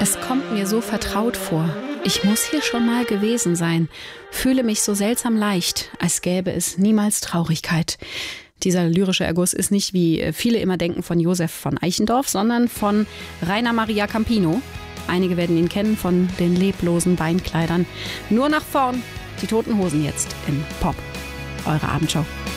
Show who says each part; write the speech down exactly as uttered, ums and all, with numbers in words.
Speaker 1: Es kommt mir so vertraut vor. Ich muss hier schon mal gewesen sein. Fühle mich so seltsam leicht, als gäbe es niemals Traurigkeit. Dieser lyrische Erguss ist nicht, wie viele immer denken, von Josef von Eichendorff, sondern von Rainer Maria Campino. Einige werden ihn kennen von den leblosen Beinkleidern. Nur nach vorn, die Toten Hosen jetzt in Pop. Eure Abendschau.